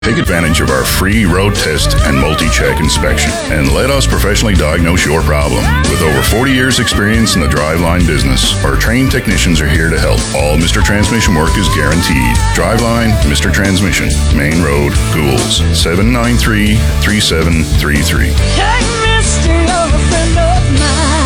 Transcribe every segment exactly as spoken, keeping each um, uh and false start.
Take advantage of our free road test and multi-check inspection and let us professionally diagnose your problem. With over forty years experience in the driveline business, our trained technicians are here to help. All Mister Transmission work is guaranteed. Driveline, Mister Transmission, Main Road, Goulds, seven nine three, three seven three three. Hey, mister, you're a friend of mine.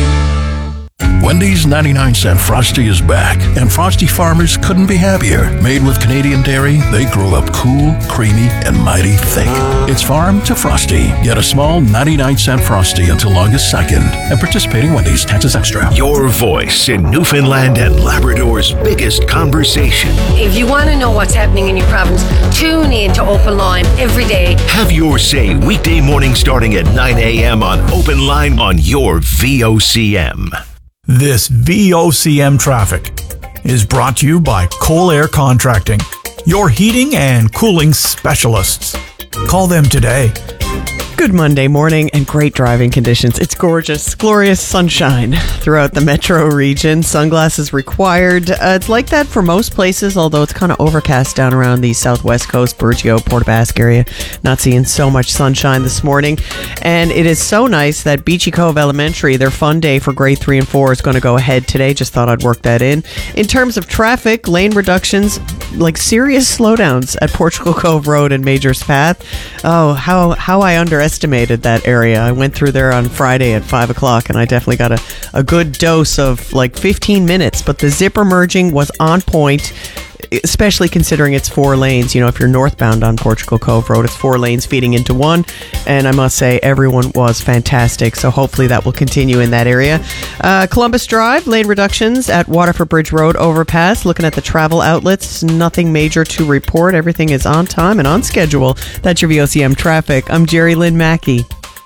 Wendy's ninety-nine cent Frosty is back, and Frosty farmers couldn't be happier. Made with Canadian dairy, they grow up cool, creamy, and mighty thick. It's farm to Frosty. Get a small ninety-nine cent Frosty until August second. And participating Wendy's, taxes extra. Your voice in Newfoundland and Labrador's biggest conversation. If you want to know what's happening in your province, tune in to Open Line every day. Have your say weekday morning starting at nine a.m. on Open Line on your V O C M. This V O C M traffic is brought to you by Coal Air Contracting, your heating and cooling specialists. Call them today. Good Monday morning and great driving conditions. It's gorgeous, glorious sunshine throughout the metro region. Sunglasses required. Uh, it's like that for most places, although it's kind of overcast down around the southwest coast, Burgeo, Port Basque area. Not seeing so much sunshine this morning. And it is so nice that Beachy Cove Elementary, their fun day for grade three and four is going to go ahead today. Just thought I'd work that in. In terms of traffic, lane reductions, like serious slowdowns at Portugal Cove Road and Majors Path. Oh, how, how I underestimated estimated that area. I went through there on Friday at five o'clock and I definitely got a, a good dose of like fifteen minutes, but the zipper merging was on point, especially considering it's four lanes. You know, if you're northbound on Portugal Cove Road, it's four lanes feeding into one, and I must say everyone was fantastic, so hopefully that will continue in that area. Uh, Columbus Drive, lane reductions at Waterford Bridge Road overpass. Looking at the travel outlets, nothing major to report. Everything is on time and on schedule. That's your V O C M traffic. I'm Jerry Lynn Mackey.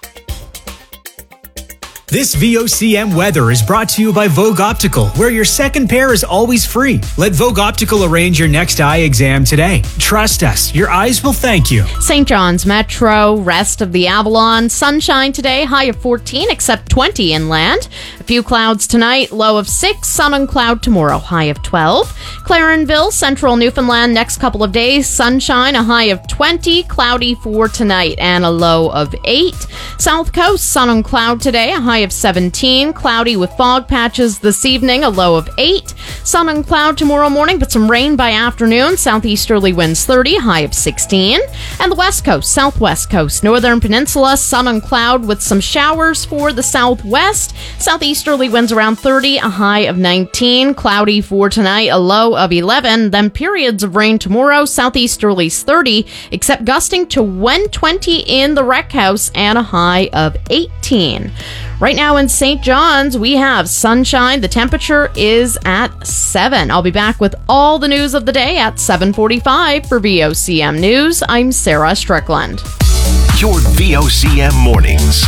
This V O C M weather is brought to you by Vogue Optical, where your second pair is always free. Let Vogue Optical arrange your next eye exam today. Trust us, your eyes will thank you. Saint John's Metro, rest of the Avalon, sunshine today, high of fourteen, except twenty inland. A few clouds tonight, low of six, sun and cloud tomorrow, high of twelve. Clarenville, central Newfoundland, next couple of days, sunshine, a high of twenty, cloudy for tonight, and a low of eight. South Coast, sun and cloud today, a high of seventeen, cloudy with fog patches this evening, a low of eight. Sun and cloud tomorrow morning, but some rain by afternoon. Southeasterly winds thirty, high of sixteen. And the west coast, southwest coast, northern peninsula, sun and cloud with some showers for the southwest. Southeasterly winds around thirty, a high of nineteen. Cloudy for tonight, a low of eleven. Then periods of rain tomorrow, southeasterlies thirty, except gusting to one twenty in the Rec House and a high of eighteen. Right now in Saint John's, we have sunshine. The temperature is at seven. I'll be back with all the news of the day at seven forty-five for V O C M News. I'm Sarah Strickland. Your V O C M mornings.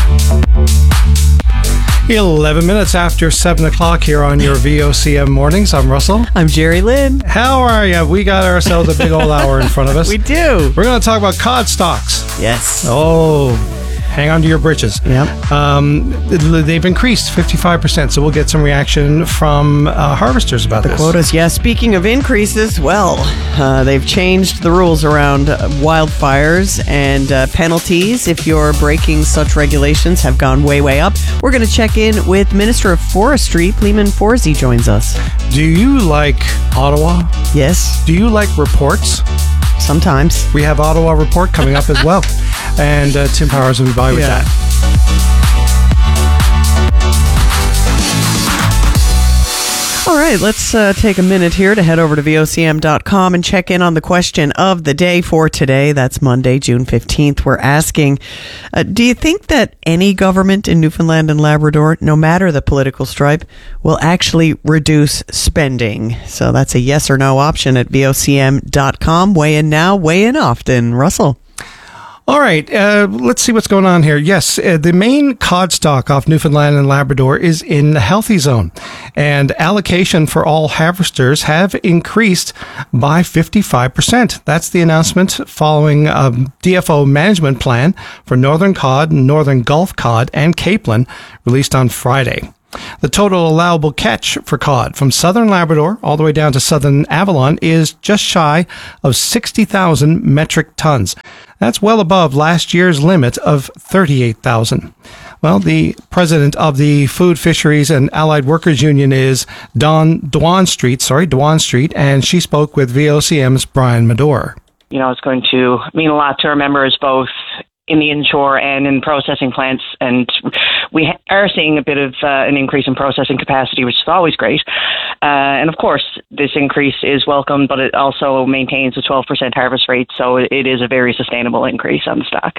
eleven minutes after seven o'clock here on your V O C M mornings. I'm Russell. I'm Jerry Lynn. How are you? We got ourselves a big old hour in front of us. We do. We're going to talk about cod stocks. Yes. Oh, hang on to your britches. Yep. Um, they've increased fifty-five percent, so we'll get some reaction from uh, harvesters about the this. quotas. Yeah, speaking of increases, well, uh, they've changed the rules around uh, wildfires, and uh, penalties if you're breaking such regulations have gone way, way up. We're going to check in with Minister of Forestry, Pleeman Forsey joins us. Do you like Ottawa? Yes. Do you like reports? Sometimes. We have Ottawa Report coming up as well. And uh, Tim Powers will be by with yeah. that. All right, let's uh, take a minute here to head over to V O C M dot com and check in on the question of the day for today. That's Monday, June fifteenth. We're asking, uh, do you think that any government in Newfoundland and Labrador, no matter the political stripe, will actually reduce spending? So that's a yes or no option at V O C M dot com. Weigh in now, weigh in often. Russell. All right, uh, let's see what's going on here. Yes, uh, the main cod stock off Newfoundland and Labrador is in the healthy zone, and allocation for all harvesters have increased by fifty-five percent. That's the announcement following a D F O management plan for northern cod, northern Gulf cod, and capelin released on Friday. The total allowable catch for cod from southern Labrador all the way down to southern Avalon is just shy of sixty thousand metric tons. That's well above last year's limit of thirty-eight thousand. Well, the president of the Food, Fisheries and Allied Workers Union is Dawn Dwan Street, sorry, Dwan Street, and she spoke with V O C M's Brian Medore. You know, it's going to mean a lot to our members, both in the inshore and in processing plants, and we ha- are seeing a bit of uh, an increase in processing capacity, which is always great. Uh, and of course, this increase is welcome, but it also maintains a twelve percent harvest rate, so it is a very sustainable increase on the stock.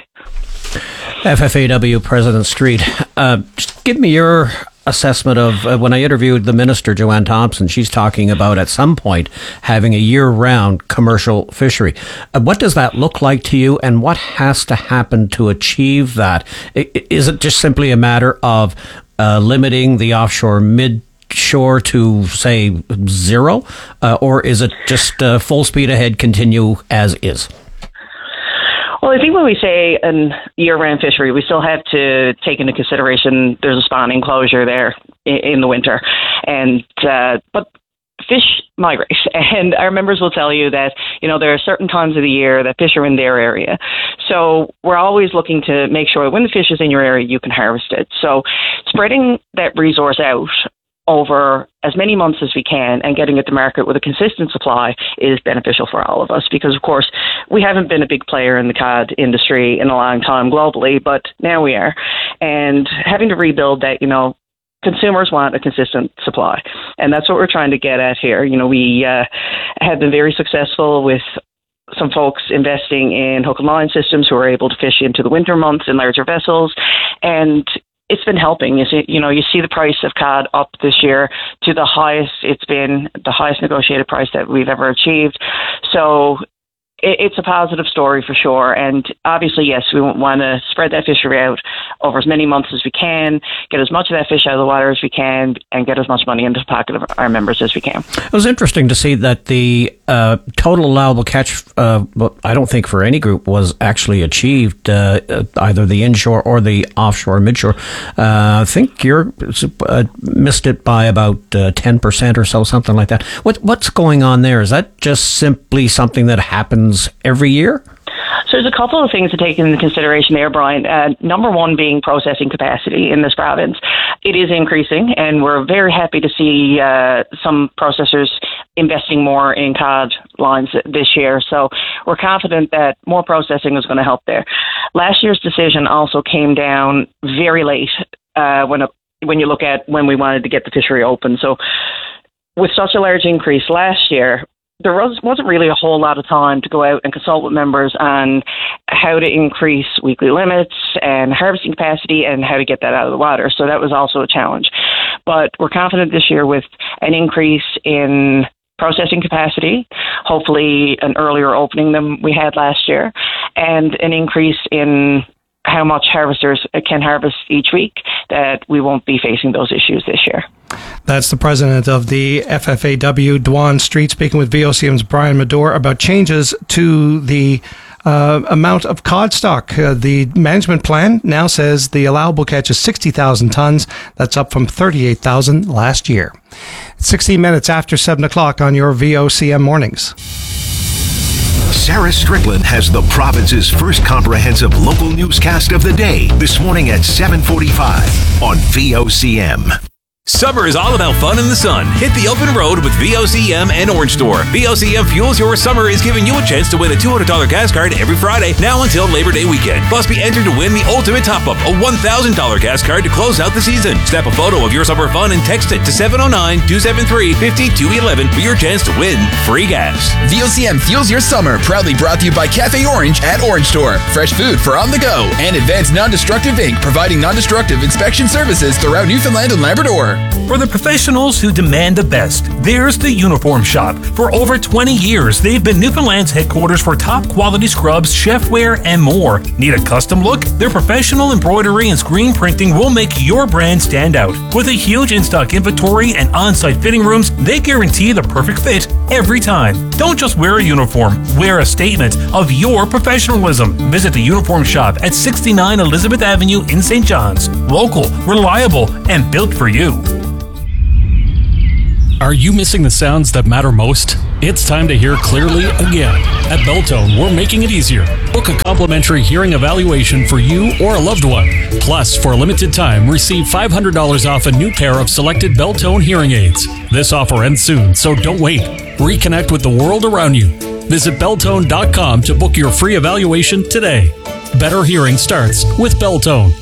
F F A W President Street, uh, just give me your assessment of uh, when I interviewed the minister, Joanne Thompson. She's talking about at some point having a year-round commercial fishery. Uh, what does that look like to you, and what has to happen to achieve that? I, is it just simply a matter of uh, limiting the offshore mid shore to, say, zero, uh, or is it just uh, full speed ahead, continue as is? Well, I think when we say a year-round fishery, we still have to take into consideration there's a spawning closure there in, in the winter, and uh, but fish migrate, and our members will tell you that, you know, there are certain times of the year that fish are in their area. So we're always looking to make sure when the fish is in your area, you can harvest it. So spreading that resource out over as many months as we can and getting it to market with a consistent supply is beneficial for all of us, because of course we haven't been a big player in the cod industry in a long time globally, but now we are, and having to rebuild that, you know, consumers want a consistent supply, and that's what we're trying to get at here. You know, we uh, have been very successful with some folks investing in hook and line systems who are able to fish into the winter months in larger vessels, and it's been helping. You see, you know, you see the price of cod up this year to the highest it's been, the highest negotiated price that we've ever achieved. So it, it's a positive story for sure. And obviously, yes, we want to spread that fishery out over as many months as we can, get as much of that fish out of the water as we can, and get as much money into the pocket of our members as we can. It was interesting to see that the uh, total allowable catch, uh, well, I don't think for any group, was actually achieved, uh, either the inshore or the offshore midshore. Uh, I think you're uh, missed it by about uh, ten percent or so, something like that. What What's going on there? Is that just simply something that happens every year? So there's a couple of things to take into consideration there, Brian. Uh, number one being processing capacity in this province. It is increasing, and we're very happy to see uh, some processors investing more in cod lines this year. So we're confident that more processing is going to help there. Last year's decision also came down very late uh, when, a, when you look at when we wanted to get the fishery open. So with such a large increase last year, there was, wasn't really a whole lot of time to go out and consult with members on how to increase weekly limits and harvesting capacity and how to get that out of the water. So that was also a challenge. But we're confident this year with an increase in processing capacity, hopefully an earlier opening than we had last year, and an increase in how much harvesters can harvest each week, that we won't be facing those issues this year. That's the president of the F F A W, Dwan Street, speaking with V O C M's Brian Medore about changes to the uh, amount of cod stock. Uh, the management plan now says the allowable catch is sixty thousand tons. That's up from thirty-eight thousand last year. sixteen minutes after seven o'clock on your V O C M mornings. Sarah Strickland has the province's first comprehensive local newscast of the day this morning at seven forty-five on V O C M. Summer is all about fun in the sun. Hit the open road with V O C M and Orange Store. V O C M Fuels Your Summer is giving you a chance to win a two hundred dollars gas card every Friday, now until Labor Day weekend. Plus, be entered to win the ultimate top-up, a one thousand dollars gas card to close out the season. Snap a photo of your summer fun and text it to seven oh nine, two seven three, five two one one for your chance to win free gas. V O C M Fuels Your Summer, proudly brought to you by Cafe Orange at Orange Store. Fresh food for on the go. And Advanced Non-Destructive Incorporated, providing non-destructive inspection services throughout Newfoundland and Labrador. For the professionals who demand the best, there's the Uniform Shop. For over twenty years, they've been Newfoundland's headquarters for top quality scrubs, chefware, and more. Need a custom look? Their professional embroidery and screen printing will make your brand stand out. With a huge in-stock inventory and on-site fitting rooms, they guarantee the perfect fit every time. Don't just wear a uniform, wear a statement of your professionalism. Visit the Uniform Shop at sixty-nine Elizabeth Avenue in Saint John's. Local, reliable, and built for you. Are you missing the sounds that matter most? It's time to hear clearly again. At Beltone, we're making it easier. Book a complimentary hearing evaluation for you or a loved one. Plus, for a limited time, receive five hundred dollars off a new pair of selected Beltone hearing aids. This offer ends soon, so don't wait. Reconnect with the world around you. Visit Beltone dot com to book your free evaluation today. Better hearing starts with Beltone.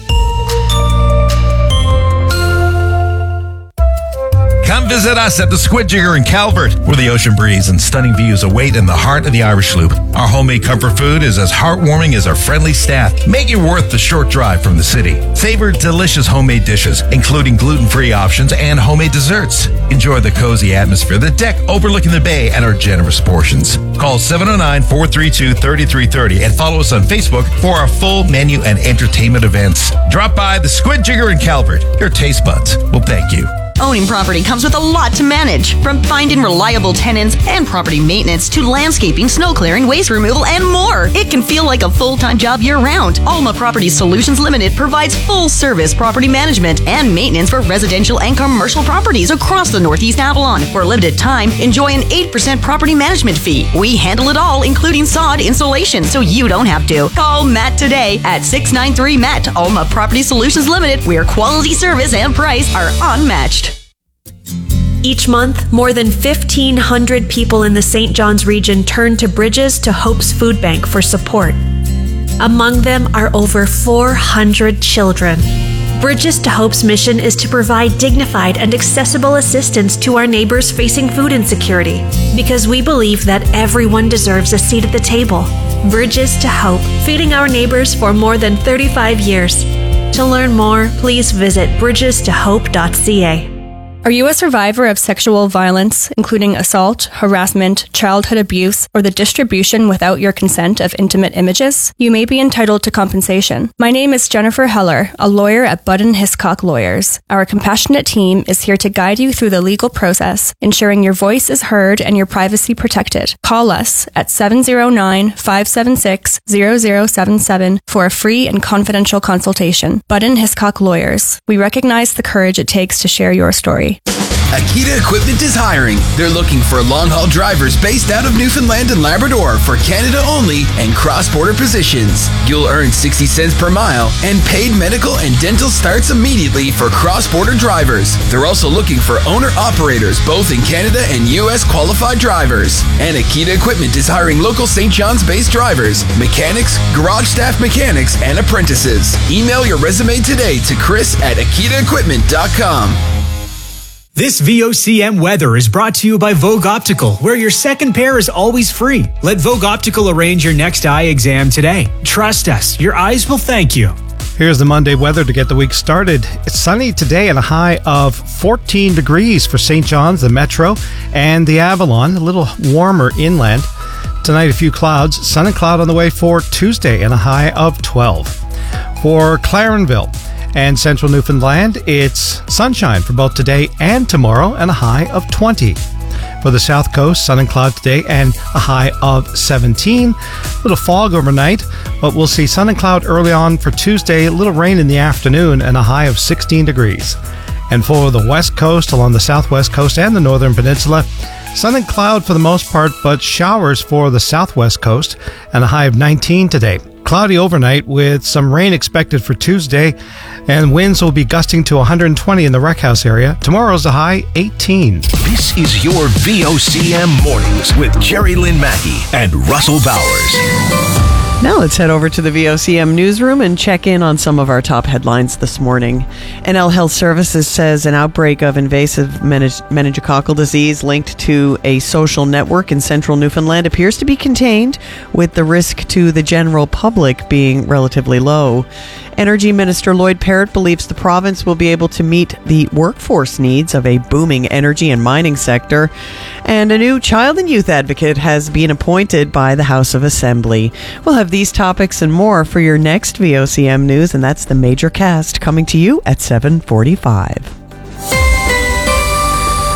Come visit us at the Squid Jigger in Calvert, where the ocean breeze and stunning views await in the heart of the Irish Loop. Our homemade comfort food is as heartwarming as our friendly staff, making it worth the short drive from the city. Savor delicious homemade dishes, including gluten-free options and homemade desserts. Enjoy the cozy atmosphere, the deck overlooking the bay, and our generous portions. Call seven oh nine, four three two, three three three oh and follow us on Facebook for our full menu and entertainment events. Drop by the Squid Jigger in Calvert. Your taste buds will thank you. Owning property comes with a lot to manage, from finding reliable tenants and property maintenance to landscaping, snow clearing, waste removal, and more. It can feel like a full-time job year-round. Alma Property Solutions Limited provides full-service property management and maintenance for residential and commercial properties across the Northeast Avalon. For a limited time, enjoy an eight percent property management fee. We handle it all, including sod installation, so you don't have to. Call Matt today at six nine three M A T. Alma Property Solutions Limited, where quality service and price are unmatched. Each month, more than fifteen hundred people in the Saint John's region turn to Bridges to Hope's Food Bank for support. Among them are over four hundred children. Bridges to Hope's mission is to provide dignified and accessible assistance to our neighbors facing food insecurity, because we believe that everyone deserves a seat at the table. Bridges to Hope, feeding our neighbors for more than thirty-five years. To learn more, please visit bridges to hope dot c a. Are you a survivor of sexual violence, including assault, harassment, childhood abuse, or the distribution without your consent of intimate images? You may be entitled to compensation. My name is Jennifer Heller, a lawyer at Budden Hiscock Lawyers. Our compassionate team is here to guide you through the legal process, ensuring your voice is heard and your privacy protected. Call us at seven oh nine, five seven six, zero zero seven seven for a free and confidential consultation. Budden Hiscock Lawyers. We recognize the courage it takes to share your story. Akita Equipment is hiring. They're looking for long-haul drivers based out of Newfoundland and Labrador for Canada only and cross-border positions. You'll earn sixty cents per mile, and paid medical and dental starts immediately for cross-border drivers. They're also looking for owner-operators both in Canada and U S qualified drivers. And Akita Equipment is hiring local Saint John's-based drivers, mechanics, garage staff mechanics, and apprentices. Email your resume today to Chris at akita equipment dot com. This V O C M weather is brought to you by Vogue Optical, where your second pair is always free. Let Vogue Optical arrange your next eye exam today. Trust us, your eyes will thank you. Here's the Monday weather to get the week started. It's sunny today and a high of fourteen degrees for Saint John's, the Metro, and the Avalon, a little warmer inland. Tonight, a few clouds, sun and cloud on the way for Tuesday and a high of twelve. For Clarenville and central Newfoundland, it's sunshine for both today and tomorrow and a high of twenty. For the south coast, sun and cloud today and a high of seventeen. A little fog overnight, but we'll see sun and cloud early on for Tuesday, a little rain in the afternoon and a high of sixteen degrees. And for the west coast, along the southwest coast and the northern peninsula, sun and cloud for the most part, but showers for the southwest coast and a high of nineteen today. Cloudy overnight with some rain expected for Tuesday, and winds will be gusting to one hundred twenty in the Rec House area. Tomorrow's a high eighteen. This is your V O C M Mornings with Jerry Lynn Mackey and Russell Bowers. Now let's head over to the V O C M newsroom and check in on some of our top headlines this morning. N L Health Services says an outbreak of invasive meningococcal meningococcal disease linked to a social network in central Newfoundland appears to be contained, with the risk to the general public being relatively low. Energy Minister Lloyd Parrott believes the province will be able to meet the workforce needs of a booming energy and mining sector. And a new child and youth advocate has been appointed by the House of Assembly. We'll have these topics and more for your next V O C M News, and that's the Major Cast coming to you at seven forty-five.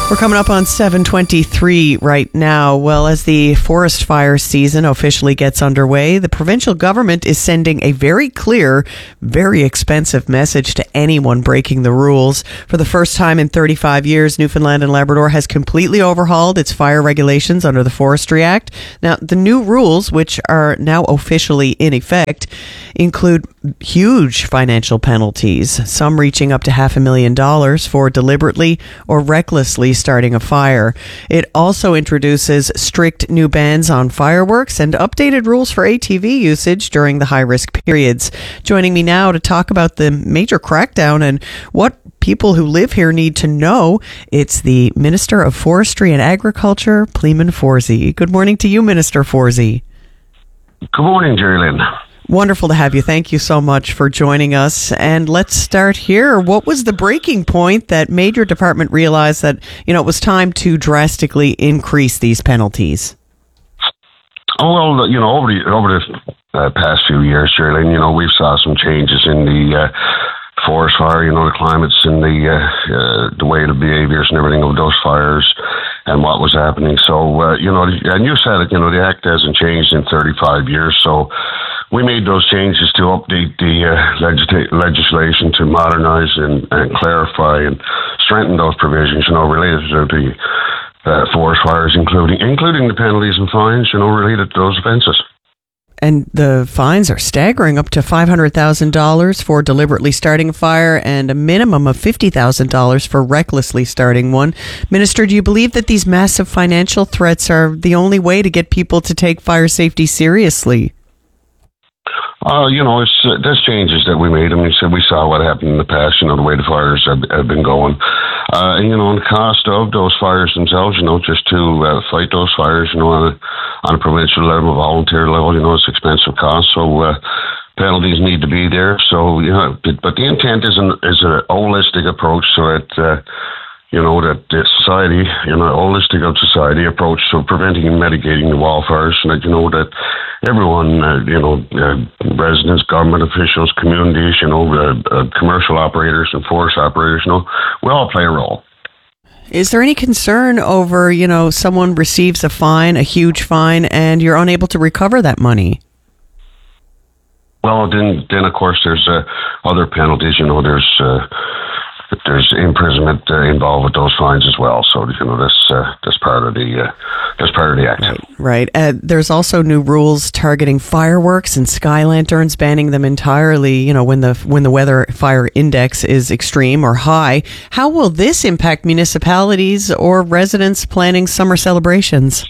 We're coming up on seven twenty-three right now. Well, as the forest fire season officially gets underway, the provincial government is sending a very clear, very expensive message to anyone breaking the rules. For the first time in thirty-five years, Newfoundland and Labrador has completely overhauled its fire regulations under the Forestry Act. Now, the new rules, which are now officially in effect, include huge financial penalties, some reaching up to half a million dollars for deliberately or recklessly starting a fire. It also introduces strict new bans on fireworks and updated rules for A T V usage during the high-risk periods. Joining me now to talk about the major crackdown and what people who live here need to know, it's the Minister of Forestry and Agriculture, Pleeman Forsey. Good morning to you, Minister Forsey. Good morning, Jerry Lynn. Wonderful to have you. Thank you so much for joining us. And let's start here. What was the breaking point that made your department realize that, you know, it was time to drastically increase these penalties? Oh, well, you know, over the over the uh, past few years, Jerry Lynn, you know, we've saw some changes in the uh, forest fire, you know, the climates and the uh, uh, the way the behaviors and everything of those fires and what was happening. So, uh, you know, and you said it, you know, the Act hasn't changed in thirty-five years, so we made those changes to update the uh, legis- legislation to modernize and, and clarify and strengthen those provisions, you know, related to the uh, forest fires, including including the penalties and fines, you know, related to those offences. And the fines are staggering, up to five hundred thousand dollars for deliberately starting a fire and a minimum of fifty thousand dollars for recklessly starting one. Minister, do you believe that these massive financial threats are the only way to get people to take fire safety seriously? Uh, you know, it's uh, there's changes that we made. I mean, so we saw what happened in the past, you know, the way the fires have, have been going. Uh, and, you know, and the cost of those fires themselves, you know, just to uh, fight those fires, you know, on a, on a provincial level, volunteer level, you know, it's expensive cost. So uh, penalties need to be there. So, you know, but the intent is, an, is a holistic approach so that, uh, you know, that the society, you know, holistic of society approach to preventing and mitigating the wildfires, and that, you know, that everyone, uh, you know, uh, residents, government officials, communities, you know, uh, uh, commercial operators and forest operators, you know, we all play a role. Is there any concern over, you know, someone receives a fine, a huge fine, and you're unable to recover that money? Well, then, then of course, there's uh, other penalties, you know, there's... Uh, There's imprisonment uh, involved with those fines as well. So, you know, that's uh, that's part of the uh, that's part of the act. Right. right. Uh, there's also new rules targeting fireworks and sky lanterns, banning them entirely. You know, when the when the weather fire index is extreme or high. How will this impact municipalities or residents planning summer celebrations?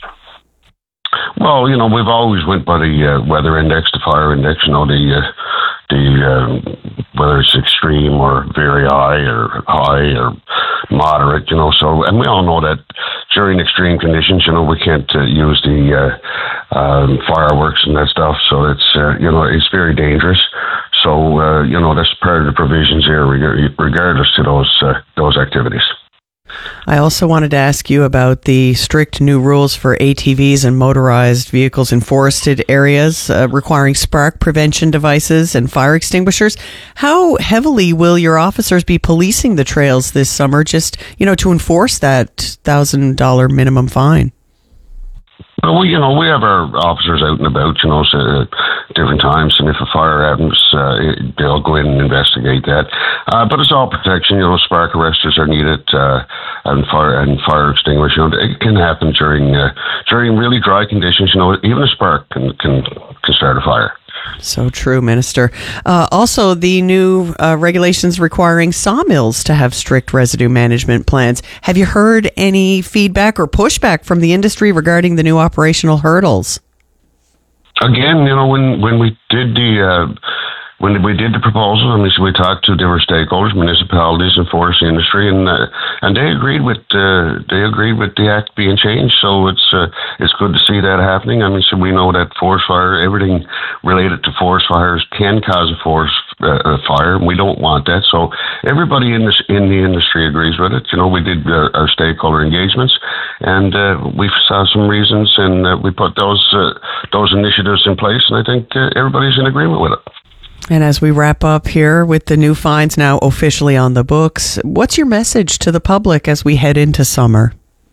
Well, you know, we've always went by the uh, weather index, the fire index. You know, the uh, the uh, whether it's extreme or very high or high or moderate. You know, so and we all know that during extreme conditions, you know, we can't uh, use the uh, um, fireworks and that stuff. So it's uh, you know, it's very dangerous. So uh, you know, that's part of the provisions here, regardless to those uh, those activities. I also wanted to ask you about the strict new rules for A T Vs and motorized vehicles in forested areas, uh, requiring spark prevention devices and fire extinguishers. How heavily will your officers be policing the trails this summer, just, you know, to enforce that one thousand dollars minimum fine? Well, we, you know, we have our officers out and about, you know, so, uh, different times, and if a fire happens, uh, they'll go in and investigate that. Uh, but it's all protection, you know, spark arresters are needed, uh, and fire and fire extinguishers. You know, it can happen during uh, during really dry conditions. You know, even a spark can can, can start a fire. So true, Minister. Uh, also, the new uh, regulations requiring sawmills to have strict residue management plans. Have you heard any feedback or pushback from the industry regarding the new operational hurdles? Again, you know, when, when we did the uh, when we did the proposal, I mean, so we talked to different stakeholders, municipalities, and forest industry, and uh, and they agreed with uh, they agreed with the act being changed. So it's uh, it's good to see that happening. I mean, so we know that forest fire, everything related to forest fires can cause a forest uh, a fire, and we don't want that. So everybody in this in the industry agrees with it. You know, we did uh, our stakeholder engagements, and uh, we saw some reasons, and uh, we put those uh, those initiatives in place, and I think uh, everybody's in agreement with it. And as we wrap up here with the new fines now officially on the books, what's your message to the public as we head into summer?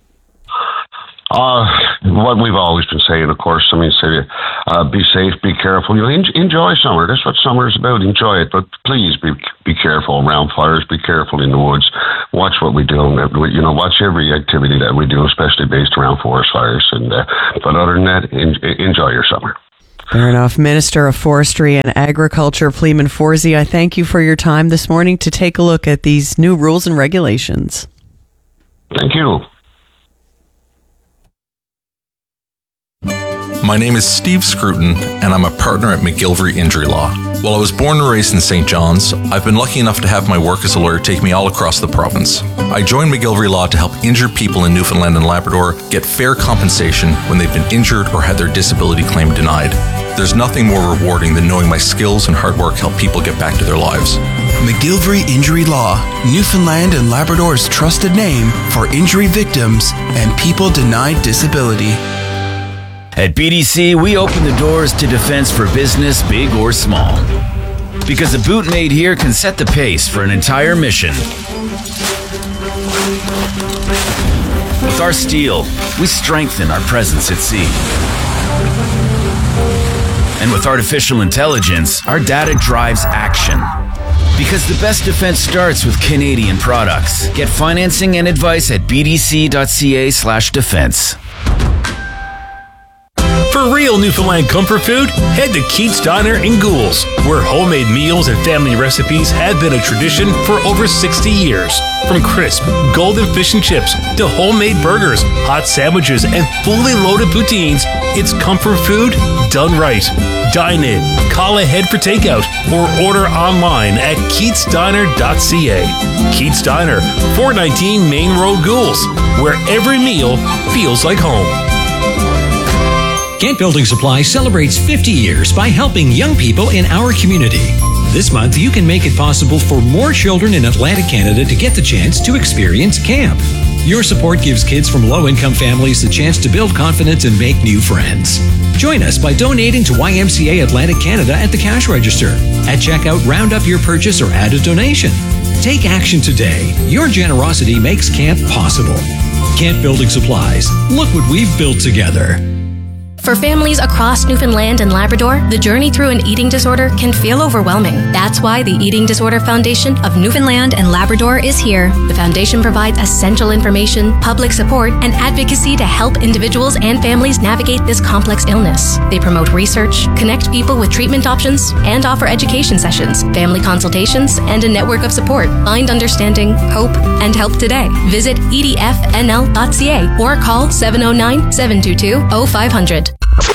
Uh, what we've always been saying, of course, I mean, say, uh, be safe, be careful. You know, en- enjoy summer. That's what summer is about. Enjoy it, but please be be careful around fires. Be careful in the woods. Watch what we do. You know, watch every activity that we do, especially based around forest fires. And uh, but other than that, en- enjoy your summer. Fair enough. Minister of Forestry and Agriculture, Fleeman Forsey, I thank you for your time this morning to take a look at these new rules and regulations. Thank you. My name is Steve Scruton, and I'm a partner at McGilvery Injury Law. While I was born and raised in Saint John's, I've been lucky enough to have my work as a lawyer take me all across the province. I joined McGilvery Law to help injured people in Newfoundland and Labrador get fair compensation when they've been injured or had their disability claim denied. There's nothing more rewarding than knowing my skills and hard work help people get back to their lives. McGilvery Injury Law, Newfoundland and Labrador's trusted name for injury victims and people denied disability. At B D C, we open the doors to defense for business, big or small. Because a boot made here can set the pace for an entire mission. With our steel, we strengthen our presence at sea. And with artificial intelligence, our data drives action. Because the best defense starts with Canadian products. Get financing and advice at bdc.ca slash defense. For real Newfoundland comfort food, head to Keats Diner in Gould's, where homemade meals and family recipes have been a tradition for over sixty years. From crisp, golden fish and chips to homemade burgers, hot sandwiches, and fully loaded poutines, it's comfort food done right. Dine in, call ahead for takeout, or order online at keats diner dot c a. Keats Diner, four nineteen Main Road, Gould's, where every meal feels like home. Kent Building Supply celebrates fifty years by helping young people in our community. This month, you can make it possible for more children in Atlantic Canada to get the chance to experience camp. Your support gives kids from low-income families the chance to build confidence and make new friends. Join us by donating to Y M C A Atlantic Canada at the cash register. At checkout, round up your purchase or add a donation. Take action today. Your generosity makes camp possible. Kent Building Supplies. Look what we've built together. For families across Newfoundland and Labrador, the journey through an eating disorder can feel overwhelming. That's why the Eating Disorder Foundation of Newfoundland and Labrador is here. The foundation provides essential information, public support, and advocacy to help individuals and families navigate this complex illness. They promote research, connect people with treatment options, and offer education sessions, family consultations, and a network of support. Find understanding, hope, and help today. Visit e d f n l dot c a or call seven oh nine, seven two two, oh five hundred.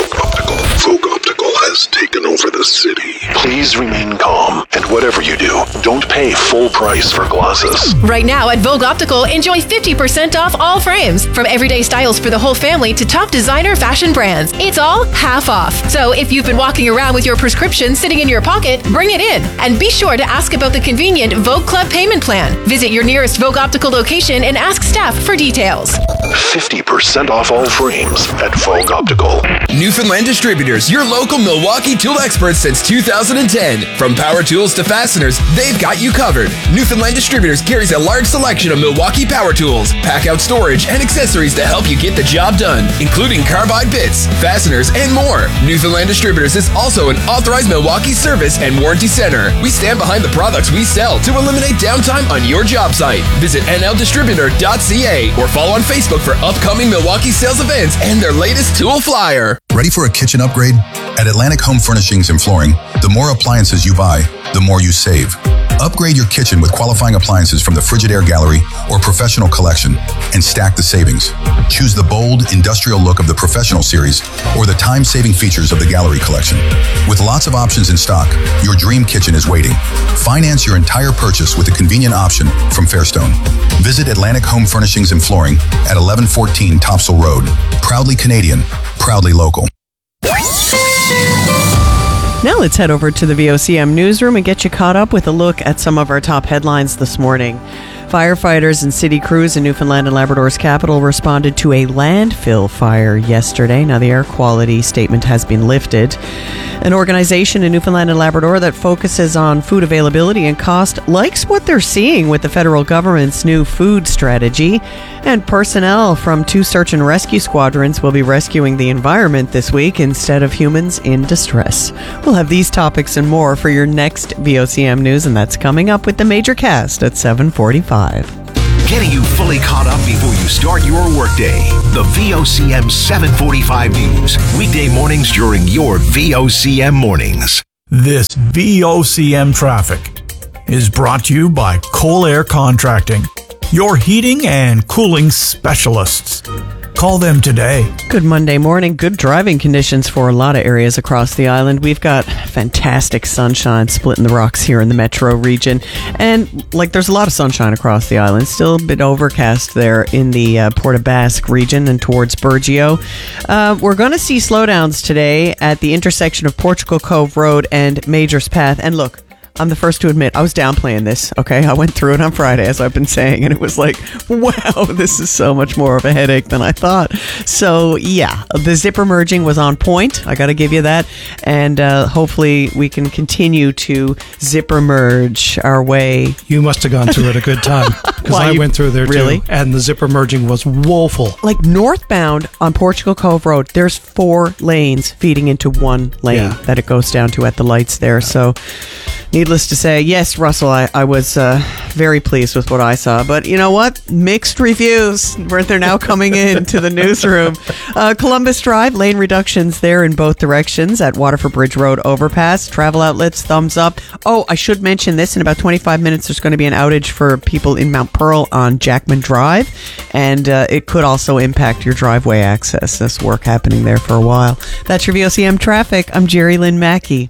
Vogue Optical has taken over the city. Please remain calm, and whatever you do, don't pay full price for glasses. Right now at Vogue Optical, enjoy fifty percent off all frames. From everyday styles for the whole family to top designer fashion brands. It's all half off. So if you've been walking around with your prescription sitting in your pocket, bring it in. And be sure to ask about the convenient Vogue Club payment plan. Visit your nearest Vogue Optical location and ask staff for details. fifty percent off all frames at Vogue Optical. Newfoundland Distributors, your local Milwaukee tool experts since two thousand ten. From power tools to fasteners, they've got you covered. Newfoundland Distributors carries a large selection of Milwaukee power tools, pack-out storage, and accessories to help you get the job done, including carbide bits, fasteners, and more. Newfoundland Distributors is also an authorized Milwaukee service and warranty center. We stand behind the products we sell to eliminate downtime on your job site. Visit n l distributor dot c a or follow on Facebook for upcoming Milwaukee sales events and their latest tool flyer. Ready for a kitchen upgrade? At Atlantic Home Furnishings and Flooring, the more appliances you buy, the more you save. Upgrade your kitchen with qualifying appliances from the Frigidaire Gallery or Professional Collection and stack the savings. Choose the bold, industrial look of the Professional Series or the time-saving features of the Gallery Collection. With lots of options in stock, your dream kitchen is waiting. Finance your entire purchase with a convenient option from Fairstone. Visit Atlantic Home Furnishings and Flooring at eleven fourteen Topsail Road. Proudly Canadian, proudly local. Now let's head over to the V O C M newsroom and get you caught up with a look at some of our top headlines this morning. Firefighters and city crews in Newfoundland and Labrador's capital responded to a landfill fire yesterday. Now, the air quality statement has been lifted. An organization in Newfoundland and Labrador that focuses on food availability and cost likes what they're seeing with the federal government's new food strategy. And personnel from two search and rescue squadrons will be rescuing the environment this week instead of humans in distress. We'll have these topics and more for your next V O C M News, and that's coming up with the Major Cast at seven forty-five. Getting you fully caught up before you start your workday. The V O C M seven forty-five News. Weekday mornings during your V O C M mornings. This V O C M traffic is brought to you by Colair Contracting, your heating and cooling specialists. Call them today. Good Monday morning. Good driving conditions for a lot of areas across the island. We've got fantastic sunshine splitting the rocks here in the metro region. And, like, there's a lot of sunshine across the island. Still a bit overcast there in the uh, Port aux Basques region and towards Burgeo. Uh, we're going to see slowdowns today at the intersection of Portugal Cove Road and Major's Path. And look, I'm the first to admit, I was downplaying this, okay? I went through it on Friday, as I've been saying, and it was like, wow, this is so much more of a headache than I thought. So, yeah, the zipper merging was on point. I got to give you that. And uh, hopefully we can continue to zipper merge our way. You must have gone through it a good time, because I went through there, really? too, and the zipper merging was woeful. Like, northbound on Portugal Cove Road, there's four lanes feeding into one lane Yeah. that it goes down to at the lights there. So, needless to say, yes, Russell, I, I was uh, very pleased with what I saw. But you know what? Mixed reviews. Where they're now coming in to the newsroom. Uh, Columbus Drive, lane reductions there in both directions at Waterford Bridge Road overpass. Travel outlets, thumbs up. Oh, I should mention this. In about twenty-five minutes, there's going to be an outage for people in Mount Pearl on Jackman Drive. And uh, it could also impact your driveway access. This work happening there for a while. That's your V O C M traffic. I'm Jerry Lynn Mackey.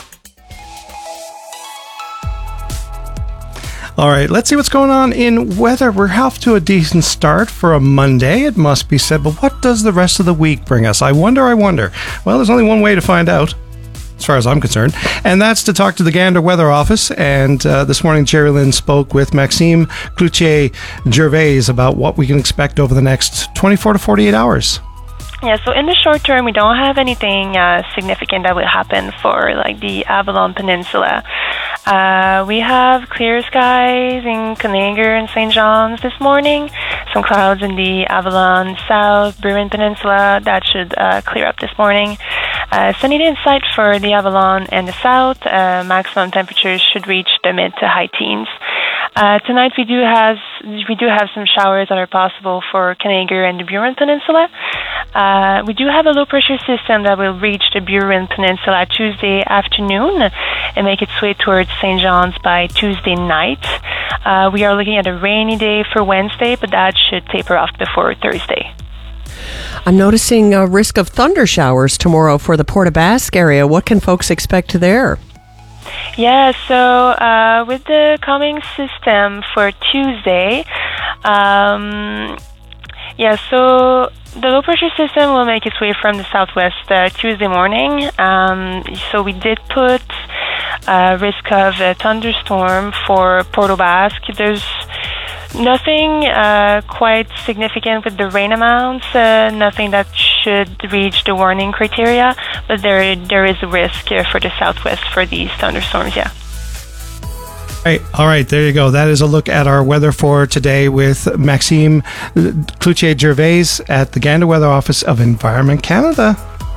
All right, let's see what's going on in weather. We're off to a decent start for a Monday, it must be said, but what does the rest of the week bring us? I wonder, I wonder. Well, there's only one way to find out, as far as I'm concerned, and that's to talk to the Gander Weather Office. And uh, this morning, Jerry Lynn spoke with Maxime Cloutier-Gervais about what we can expect over the next twenty-four to forty-eight hours. Yeah, so in the short term, we don't have anything uh, significant that will happen for like the Avalon Peninsula. Uh, we have clear skies in Conager and Saint John's this morning. Some clouds in the Avalon South, Burin Peninsula. That should uh, clear up this morning. Uh, sunny day in sight for the Avalon and the South. Uh, maximum temperatures should reach the mid to high teens. Uh, tonight we do have we do have some showers that are possible for Conager and the Burin Peninsula. Uh, we do have a low pressure system that will reach the Burin Peninsula Tuesday afternoon and make its way towards Saint John's by Tuesday night. Uh, we are looking at a rainy day for Wednesday, but that should taper off before Thursday. I'm noticing a risk of thunder showers tomorrow for the Port aux Basques area. What can folks expect there? Yeah, so uh, with the coming system for Tuesday, um, yeah, so the low pressure system will make its way from the southwest uh, Tuesday morning. Um, so we did put uh, risk of a thunderstorm for Port aux Basques. There's nothing uh, quite significant with the rain amounts, uh, nothing that should reach the warning criteria, but there there is a risk uh, for the southwest for these thunderstorms, yeah. All right, all right, there you go. That is a look at our weather for today with Maxime Cloutier-Gervais at the Gander Weather Office of Environment Canada.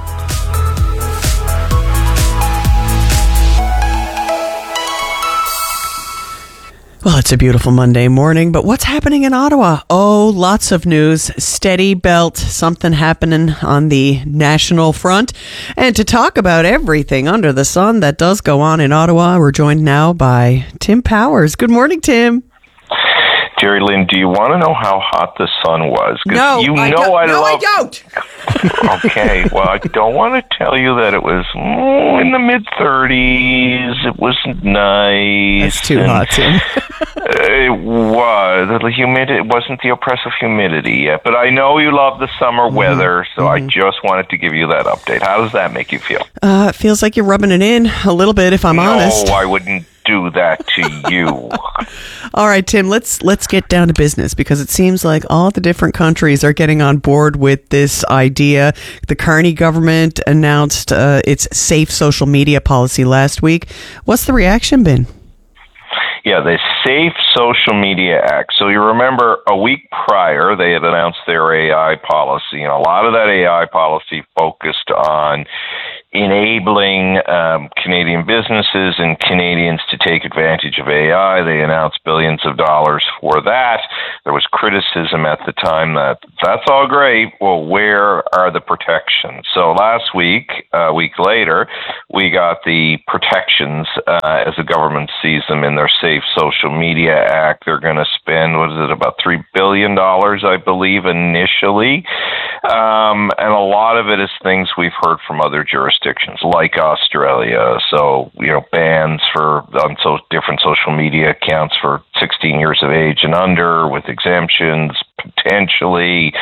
Well, it's a beautiful Monday morning, but what's happening in Ottawa? Oh, lots of news. Steady belt, something happening on the national front. And to talk about everything under the sun that does go on in Ottawa, we're joined now by Tim Powers. Good morning, Tim. Jerry Lynn, do you want to know how hot the sun was? 'Cause No, you I know don't. I No, love... I don't. Okay, well, I don't want to tell you that it was mm, in the mid thirties. It was nice. That's too and, hot, Tim. It was. The humidity, it wasn't the oppressive humidity yet, but I know you love the summer Mm-hmm. weather, so Mm-hmm. I just wanted to give you that update. How does that make you feel? Uh, it feels like you're rubbing it in a little bit, if I'm no, honest. I wouldn't do that to you. All right, Tim, let's let's get down to business, because it seems like all the different countries are getting on board with this idea. The Carney government announced uh, its safe social media policy last week. What's the reaction been? Yeah, the Safe Social Media Act. So you remember a week prior, they had announced their A I policy, and a lot of that A I policy focused on enabling um, Canadian businesses and Canadians to take advantage of A I. They announced billions of dollars for that. There was criticism at the time that that's all great. Well, where are the protections? So last week, a week later, we got the protections uh, as the government sees them in their Safe Social Media Act. They're going to spend, what is it, about three billion dollars, I believe, initially. Um, and a lot of it is things we've heard from other jurisdictions, like Australia. So, you know, bans for on so different social media accounts for sixteen years of age and under, with exemptions, potentially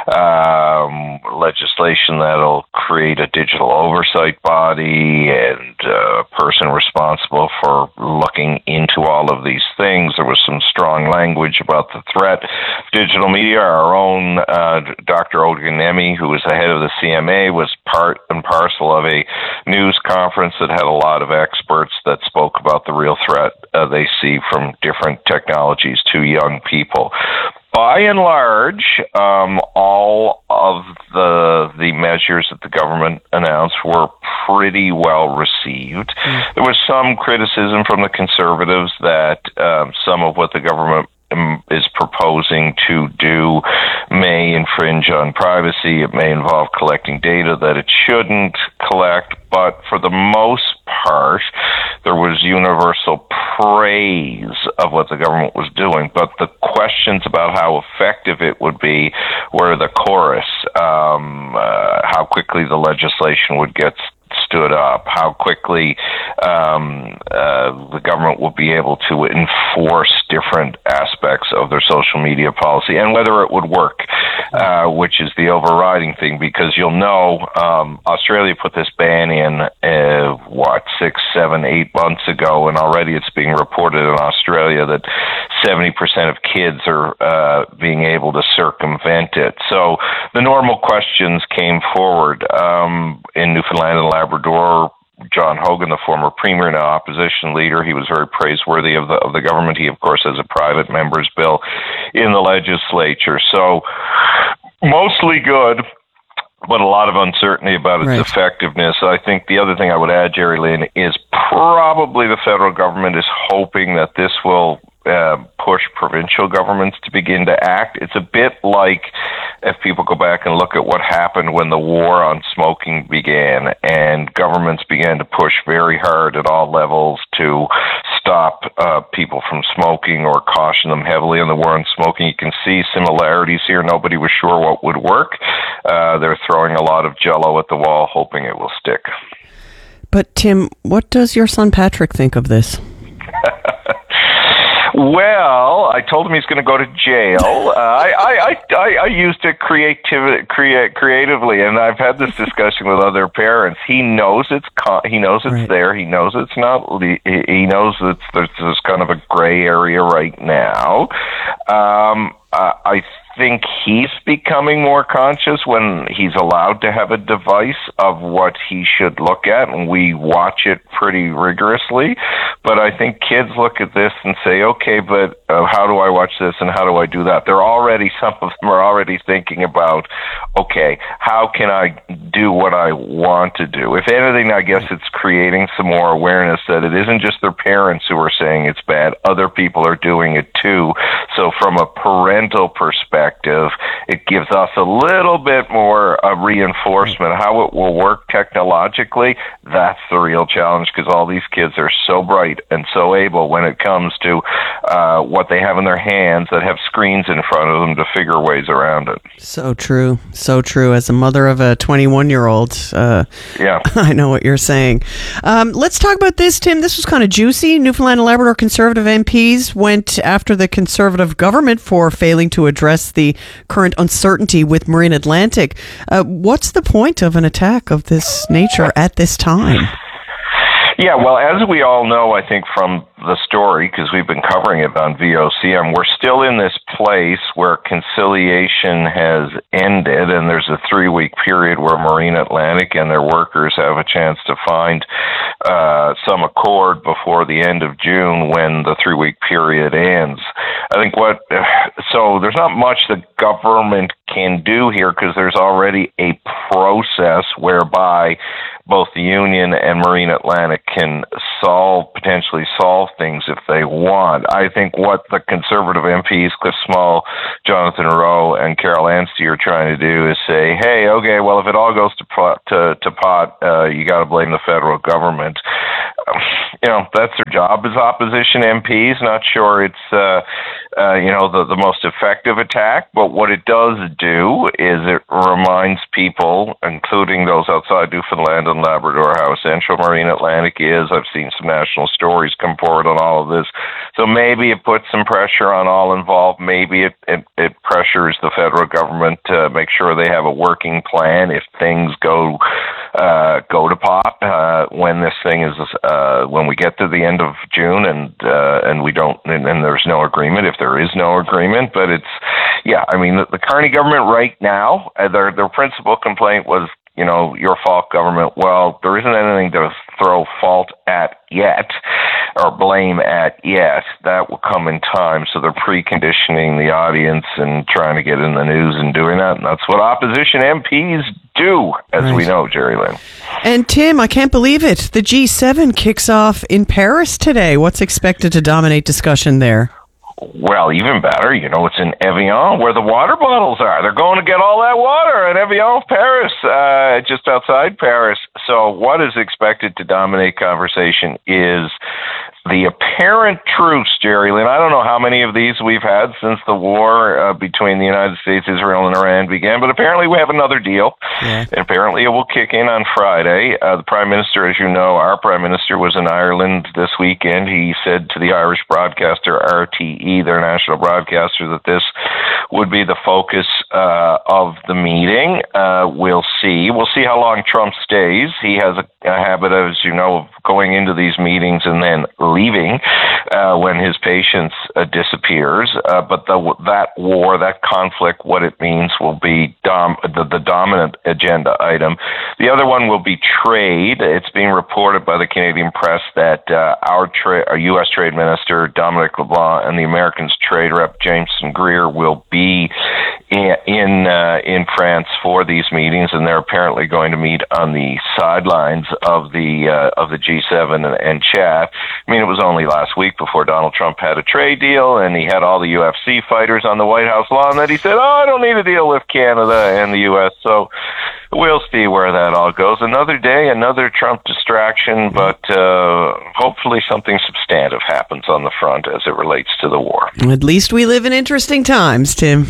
um, legislation that'll create a digital oversight body and a person responsible for looking into all of these things. There was some strong language about the threat of digital media. Our own uh, Doctor Ogunemi, who was the head of the C M A, was part and parcel of a news conference that had a lot of experts that spoke about the real threat uh, they see from different technologies to young people. By and large, um, all of the the measures that the government announced were pretty well received. Mm. There was some criticism from the Conservatives that um, some of what the government um, is proposing to do may infringe on privacy. It may involve collecting data that it shouldn't collect. But for the most part, there was universal praise of what the government was doing. But the questions about how effective it would be were the chorus. Um, uh, how quickly the legislation would get stood up, how quickly um, uh, the government will be able to enforce different aspects of their social media policy, and whether it would work, uh, which is the overriding thing, because you'll know um, Australia put this ban in, uh, what, six, seven, eight months ago, and already it's being reported in Australia that seventy percent of kids are uh, being able to circumvent it. So the normal questions came forward. Um, in Newfoundland and Labrador, John Hogan, the former premier and opposition leader, he was very praiseworthy of the of the government. He, of course, has a private member's bill in the legislature. So mostly good, but a lot of uncertainty about its right. effectiveness. I think the other thing I would add, Jerry Lynn, is probably the federal government is hoping that this will Uh, push provincial governments to begin to act. It's a bit like if people go back and look at what happened when the war on smoking began and governments began to push very hard at all levels to stop uh, people from smoking or caution them heavily on the war on smoking. You can see similarities here. Nobody was sure what would work. Uh, they're throwing a lot of jello at the wall, hoping it will stick. But Tim, what does your son Patrick think of this? Well, I told him he's going to go to jail. Uh, I, I, I, I used it creativ- create, creatively, and I've had this discussion with other parents. He knows it's con- he knows it's right. there. He knows it's not. Le- he knows that there's, there's kind of a gray area right now. Um, uh, I think he's becoming more conscious when he's allowed to have a device of what he should look at, and we watch it pretty rigorously. But I think kids look at this and say, okay, but uh, how do I watch this and how do I do that? They're already, some of them are already thinking about, okay, how can I do what I want to do? If anything, I guess it's creating some more awareness that it isn't just their parents who are saying it's bad. Other people are doing it too. So from a parental perspective, it gives us a little bit more uh, reinforcement. How it will work technologically, that's the real challenge, because all these kids are so bright and so able when it comes to uh, what they have in their hands that have screens in front of them to figure ways around it. So true. So true. As a mother of a twenty-one-year-old, uh, yeah. I know what you're saying. Um, let's talk about this, Tim. This was kind of juicy. Newfoundland and Labrador Conservative M Ps went after the Conservative government for failing to address the current uncertainty with Marine Atlantic. Uh, what's the point of an attack of this nature at this time? Yeah, well, as we all know, I think from the story, because we've been covering it on V O C M, we're still in this place where conciliation has ended, and there's a three-week period where Marine Atlantic and their workers have a chance to find uh, some accord before the end of June, when the three-week period ends. I think what, so there's not much the government can do here, because there's already a process whereby both the union and Marine Atlantic can solve, potentially solve things if they want. I think what the Conservative M Ps, Cliff Small, Jonathan Rowe, and Carol Anstey are trying to do is say, hey, okay, well, if it all goes to pot, to, to pot uh, you got to blame the federal government. Um, you know, that's their job as opposition M Ps. Not sure it's, uh, uh, you know, the, the most effective attack, but what it does do is it reminds people, including those outside Newfoundland and Labrador, how essential Marine Atlantic is. I've seen some national stories come forward on all of this. So maybe it puts some pressure on all involved. Maybe it, it, it pressures the federal government to make sure they have a working plan if things go uh, go to pot uh, when this thing is uh, when we get to the end of June and uh, and we don't and, and there's no agreement, if there is no agreement. But it's yeah, I mean the, the Carney government right now, uh, their their principal complaint was, you know, your fault, government. Well, there isn't anything to throw fault at yet, or blame at yet. That will come in time. So they're preconditioning the audience and trying to get in the news and doing that. And that's what opposition M Ps do, as right. we know, Jerry Lynn. And Tim, I can't believe it. The G seven kicks off in Paris today. What's expected to dominate discussion there? Well, even better, you know, it's in Evian where the water bottles are. They're going to get all that water in Evian, Paris, uh, just outside Paris. So what is expected to dominate conversation is the apparent truce, Jerry Lynn. I don't know how many of these we've had since the war uh, between the United States, Israel, and Iran began, but apparently we have another deal. Yeah. And apparently it will kick in on Friday. Uh, the Prime Minister, as you know, our Prime Minister was in Ireland this weekend. He said to the Irish broadcaster R T E, their national broadcaster, that this would be the focus uh, of the meeting. Uh, we'll see. We'll see how long Trump stays. He has a, a habit, as you know, of going into these meetings and then leaving uh, when his patience uh, disappears. Uh, but the, that war, that conflict, what it means will be dom- the, the dominant agenda item. The other one will be trade. It's being reported by the Canadian press that uh, our, tra- our U S Trade Minister, Dominic LeBlanc, and the Americans Trade Rep, Jameson Greer, will be in in, uh, in France for these meetings, and they're apparently going to meet on the sidelines of the uh, of the G seven and, and chat. I mean, it was only last week before Donald Trump had a trade deal, and he had all the U F C fighters on the White House lawn that he said, oh, I don't need a deal with Canada and the U S. So we'll see where that all goes. Another day, another Trump distraction, but uh, hopefully something substantive happens on the front as it relates to the war. At least we live in interesting times, Tim.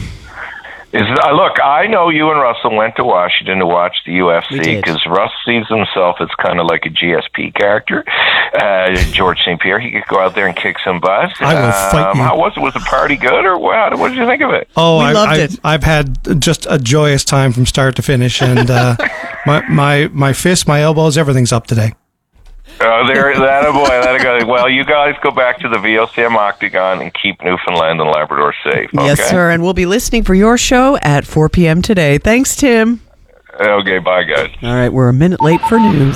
Is uh, look, I know you and Russell went to Washington to watch the U F C because Russ sees himself as kind of like a G S P character. Uh, George Saint Pierre, he could go out there and kick some butt. I will fight um, you. How was it? Was the party good or what? What did you think of it? Oh, we I, loved I, it. I've had just a joyous time from start to finish, and uh, my my my fists, my elbows, everything's up today. Oh, there, that a boy, that a guy. Well, you guys go back to the V O C M Octagon and keep Newfoundland and Labrador safe. Okay? Yes, sir. And we'll be listening for your show at four p.m. today. Thanks, Tim. Okay, bye, guys. All right, we're a minute late for news.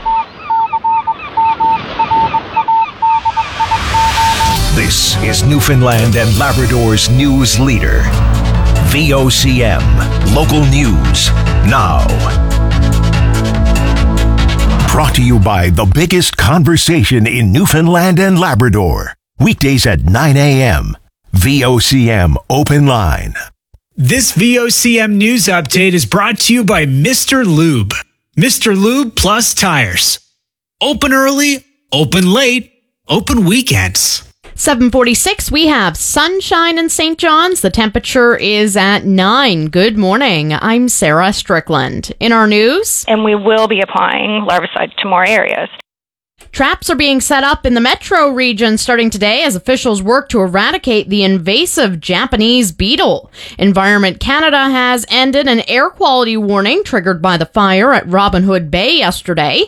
This is Newfoundland and Labrador's news leader. V O C M, local news, now. Brought to you by the biggest conversation in Newfoundland and Labrador. Weekdays at nine a.m. V O C M Open Line. This V O C M news update is brought to you by Mister Lube. Mister Lube Plus Tires. Open early, open late, open weekends. seven forty-six, we have sunshine in Saint John's. The temperature is at nine. Good morning. I'm Sarah Strickland. In our news, and we will be applying larvicide to more areas. Traps are being set up in the metro region starting today as officials work to eradicate the invasive Japanese beetle. Environment Canada has ended an air quality warning triggered by the fire at Robin Hood Bay yesterday.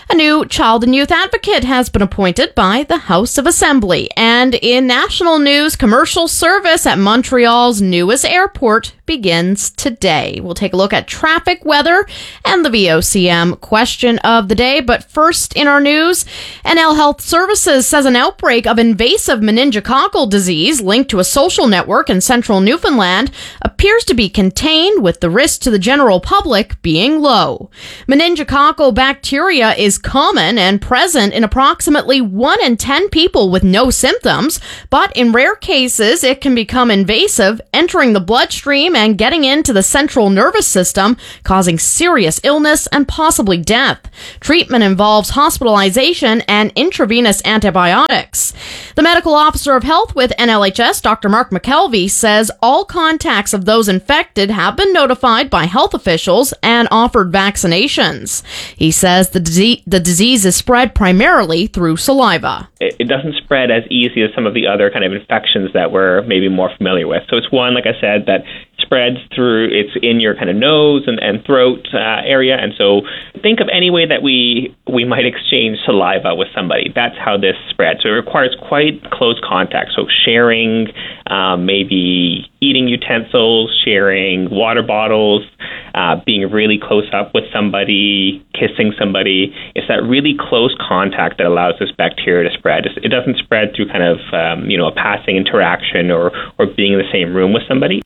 A new child and youth advocate has been appointed by the House of Assembly. And in national news, commercial service at Montreal's newest airport begins today. We'll take a look at traffic, weather, and the V O C M question of the day. But first in our news, N L Health Services says an outbreak of invasive meningococcal disease linked to a social network in central Newfoundland appears to be contained, with the risk to the general public being low. Meningococcal bacteria is common and present in approximately one in ten people with no symptoms, but in rare cases it can become invasive, entering the bloodstream and getting into the central nervous system, causing serious illness and possibly death. Treatment involves hospitalization and intravenous antibiotics. The medical officer of health with N L H S, Doctor Mark McKelvey, says all contacts of those infected have been notified by health officials and offered vaccinations. He says the disease, the disease is spread primarily through saliva. It, it doesn't spread as easy as some of the other kind of infections that we're maybe more familiar with. So it's one, like I said, that spreads through, it's in your kind of nose and, and throat uh, area. And so think of any way that we we might exchange saliva with somebody. That's how this spreads. So it requires quite close contact. So sharing, um, maybe eating utensils, sharing water bottles, uh, being really close up with somebody, kissing somebody. It's that really close contact that allows this bacteria to spread. It doesn't spread through kind of, um, you know, a passing interaction or, or being in the same room with somebody.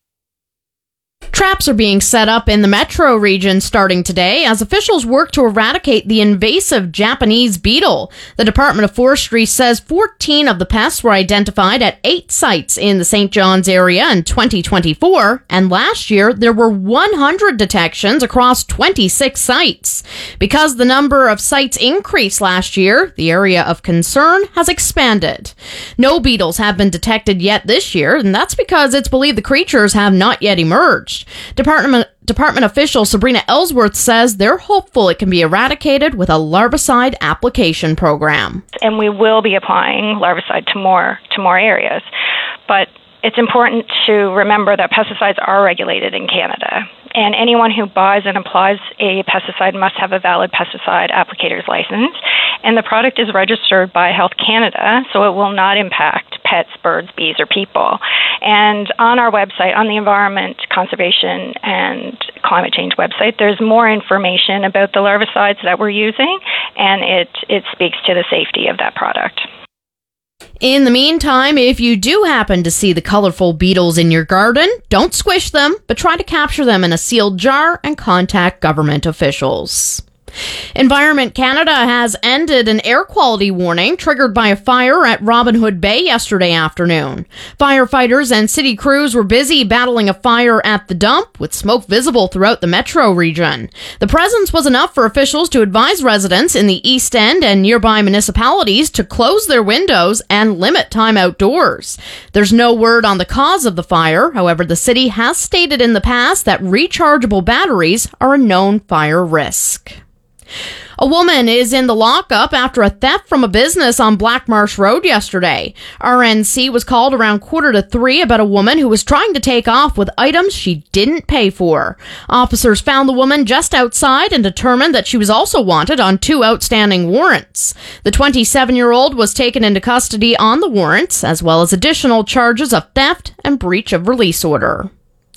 Traps are being set up in the metro region starting today as officials work to eradicate the invasive Japanese beetle. The Department of Forestry says fourteen of the pests were identified at eight sites in the Saint John's area in twenty twenty-four, and last year there were one hundred detections across twenty-six sites. Because the number of sites increased last year, the area of concern has expanded. No beetles have been detected yet this year, and that's because it's believed the creatures have not yet emerged. Department Department official Sabrina Ellsworth says they're hopeful it can be eradicated with a larvicide application program. And we will be applying larvicide to more to more areas. But it's important to remember that pesticides are regulated in Canada. And anyone who buys and applies a pesticide must have a valid pesticide applicator's license. And the product is registered by Health Canada, so it will not impact pets, birds, bees, or people. And on our website, on the Environment, Conservation, and Climate Change website, there's more information about the larvicides that we're using, and it, it speaks to the safety of that product. In the meantime, if you do happen to see the colorful beetles in your garden, don't squish them, but try to capture them in a sealed jar and contact government officials. Environment Canada has ended an air quality warning triggered by a fire at Robin Hood Bay yesterday afternoon. Firefighters and city crews were busy battling a fire at the dump, with smoke visible throughout the metro region. The presence was enough for officials to advise residents in the East End and nearby municipalities to close their windows and limit time outdoors. There's no word on the cause of the fire. However, the city has stated in the past that rechargeable batteries are a known fire risk. A woman is in the lockup after a theft from a business on Black Marsh Road yesterday. R N C was called around quarter to three about a woman who was trying to take off with items she didn't pay for. Officers found the woman just outside and determined that she was also wanted on two outstanding warrants. The twenty-seven-year-old was taken into custody on the warrants, as well as additional charges of theft and breach of release order.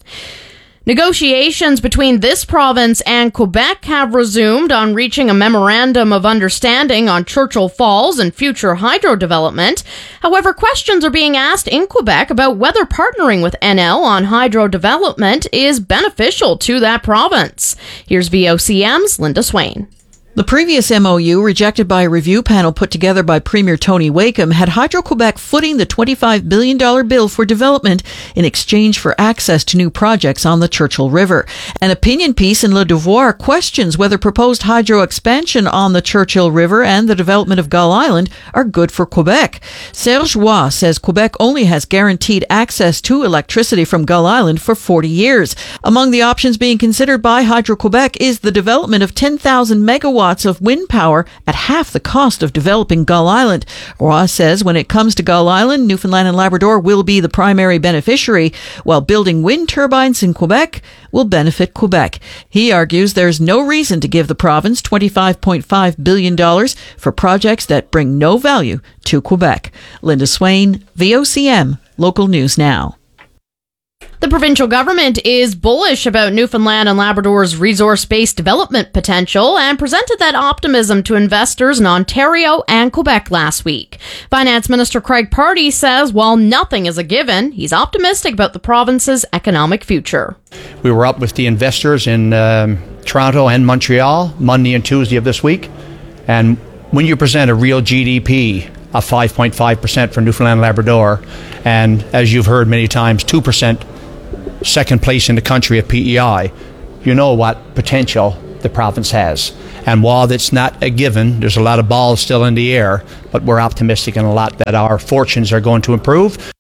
Negotiations between this province and Quebec have resumed on reaching a memorandum of understanding on Churchill Falls and future hydro development. However, questions are being asked in Quebec about whether partnering with N L on hydro development is beneficial to that province. Here's V O C M's Linda Swain. The previous M O U, rejected by a review panel put together by Premier Tony Wakeham, had Hydro-Quebec footing the twenty-five billion dollars bill for development in exchange for access to new projects on the Churchill River. An opinion piece in Le Devoir questions whether proposed hydro expansion on the Churchill River and the development of Gull Island are good for Quebec. Serge Roy says Quebec only has guaranteed access to electricity from Gull Island for forty years. Among the options being considered by Hydro-Quebec is the development of ten thousand megawatts megawatts of wind power at half the cost of developing Gull Island. Roy says when it comes to Gull Island, Newfoundland and Labrador will be the primary beneficiary, while building wind turbines in Quebec will benefit Quebec. He argues there's no reason to give the province twenty-five point five billion dollars for projects that bring no value to Quebec. Linda Swain, V O C M, Local News Now. The provincial government is bullish about Newfoundland and Labrador's resource-based development potential and presented that optimism to investors in Ontario and Quebec last week. Finance Minister Craig Pardy says while nothing is a given, he's optimistic about the province's economic future. We were up with the investors in um, Toronto and Montreal Monday and Tuesday of this week, and when you present a real G D P of five point five percent for Newfoundland and Labrador, and as you've heard many times, two percent second place in the country at P E I, you know what potential the province has. And while it's not a given, there's a lot of balls still in the air, but we're optimistic in a lot that our fortunes are going to improve.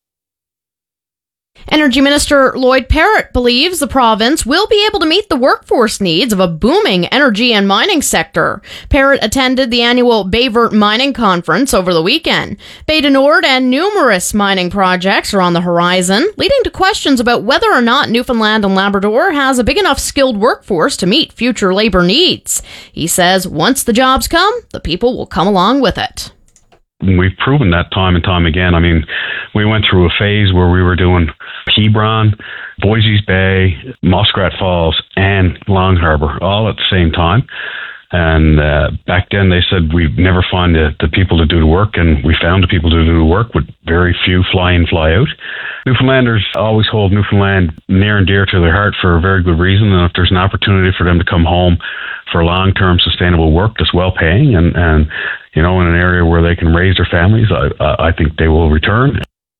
Energy Minister Lloyd Parrott believes the province will be able to meet the workforce needs of a booming energy and mining sector. Parrott attended the annual Bayvert Mining Conference over the weekend. Bay du Nord and numerous mining projects are on the horizon, leading to questions about whether or not Newfoundland and Labrador has a big enough skilled workforce to meet future labor needs. He says once the jobs come, the people will come along with it. We've proven that time and time again. I mean, we went through a phase where we were doing Hebron, Boise's Bay, Muskrat Falls, and Long Harbour all at the same time. And uh, back then they said we'd never find the, the people to do the work, and we found the people to do the work with very few fly in, fly out. Newfoundlanders always hold Newfoundland near and dear to their heart for a very good reason, and if there's an opportunity for them to come home for long-term sustainable work that's well-paying and, and you know, in an area where they can raise their families, I, I think they will return.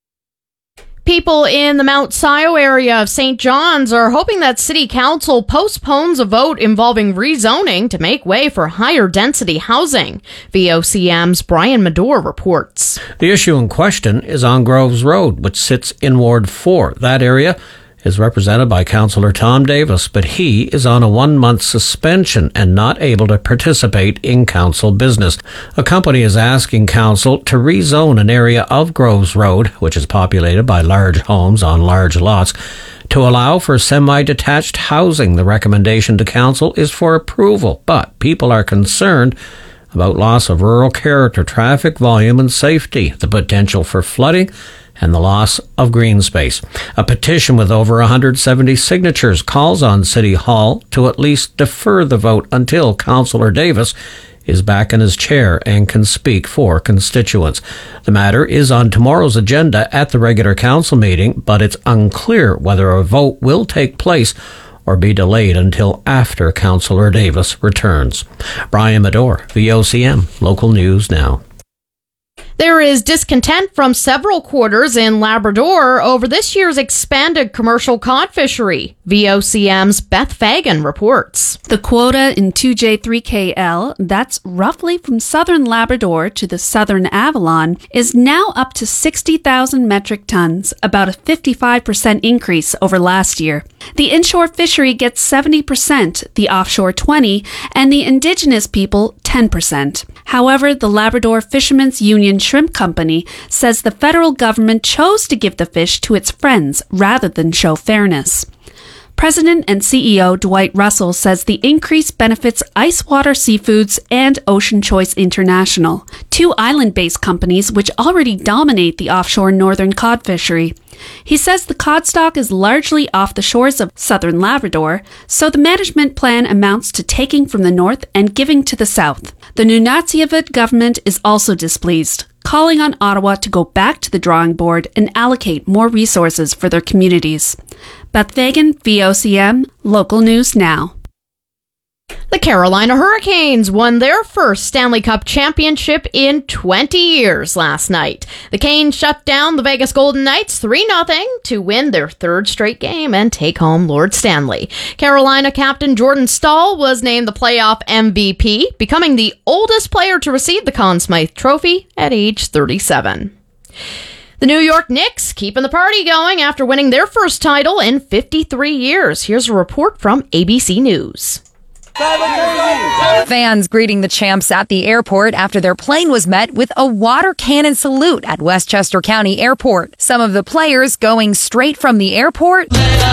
People in the Mount Scio area of Saint John's are hoping that City Council postpones a vote involving rezoning to make way for higher density housing. V O C M's Brian Medore reports. The issue in question is on Groves Road, which sits in Ward four. That area is represented by Councillor Tom Davis, but he is on a one-month suspension and not able to participate in council business. A company is asking council to rezone an area of Groves Road, which is populated by large homes on large lots, to allow for semi-detached housing. The recommendation to council is for approval, but people are concerned about loss of rural character, traffic volume and safety, the potential for flooding, and the loss of green space. A petition with over one hundred seventy signatures calls on City Hall to at least defer the vote until Councillor Davis is back in his chair and can speak for constituents. The matter is on tomorrow's agenda at the regular council meeting, but it's unclear whether a vote will take place or be delayed until after Councillor Davis returns. Brian Medore, V O C M, Local News Now. There is discontent from several quarters in Labrador over this year's expanded commercial cod fishery. V O C M's Beth Fagan reports. The quota in two J three K L, that's roughly from southern Labrador to the southern Avalon, is now up to sixty thousand metric tons, about a fifty-five percent increase over last year. The inshore fishery gets seventy percent, the offshore twenty percent, and the indigenous people ten percent. However, the Labrador Fishermen's Union Shrimp Company says the federal government chose to give the fish to its friends rather than show fairness. President and C E O Dwight Russell says the increase benefits Icewater Seafoods and Ocean Choice International, two island-based companies which already dominate the offshore northern cod fishery. He says the cod stock is largely off the shores of southern Labrador, so the management plan amounts to taking from the north and giving to the south. The Nunatsiavut government is also displeased, calling on Ottawa to go back to the drawing board and allocate more resources for their communities. Beth Fagan, V O C M, Local News Now. The Carolina Hurricanes won their first Stanley Cup championship in twenty years last night. The Canes shut down the Vegas Golden Knights three nothing to win their third straight game and take home Lord Stanley. Carolina captain Jordan Staal was named the playoff M V P, becoming the oldest player to receive the Conn Smythe Trophy at age thirty-seven. The New York Knicks keeping the party going after winning their first title in fifty-three years. Here's a report from A B C News. Fans greeting the champs at the airport after their plane was met with a water cannon salute at Westchester County Airport. Some of the players going straight from the airport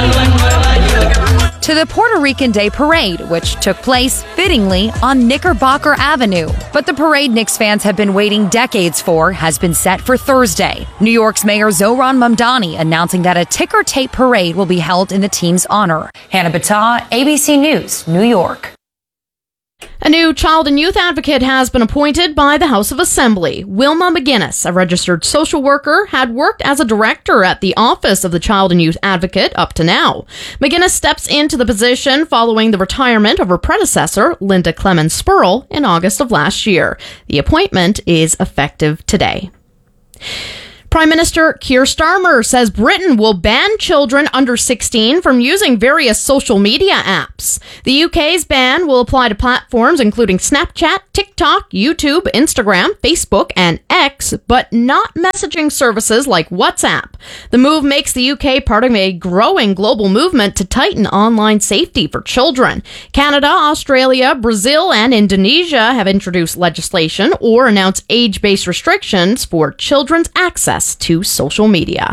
to the Puerto Rican Day Parade, which took place, fittingly, on Knickerbocker Avenue. But the parade Knicks fans have been waiting decades for has been set for Thursday. New York's Mayor Zohran Mamdani announcing that a ticker tape parade will be held in the team's honor. Hannah Battah, A B C News, New York. A new child and youth advocate has been appointed by the House of Assembly. Wilma McGinnis, a registered social worker, had worked as a director at the Office of the Child and Youth Advocate up to now. McGinnis steps into the position following the retirement of her predecessor, Linda Clemens Spurl, in August of last year. The appointment is effective today. Prime Minister Keir Starmer says Britain will ban children under sixteen from using various social media apps. The U K's ban will apply to platforms including Snapchat, TikTok, YouTube, Instagram, Facebook, and X, but not messaging services like WhatsApp. The move makes the U K part of a growing global movement to tighten online safety for children. Canada, Australia, Brazil, and Indonesia have introduced legislation or announced age-based restrictions for children's access to social media.